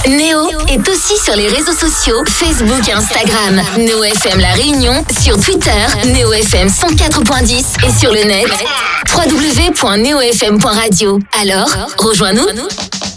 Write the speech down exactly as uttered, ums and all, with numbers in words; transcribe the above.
Néo est aussi sur les réseaux sociaux, Facebook et Instagram. Néo F M La Réunion, sur Twitter, Néo F M cent quatre point dix et sur le net, w w w point néo f m point radio. Alors, rejoins-nous.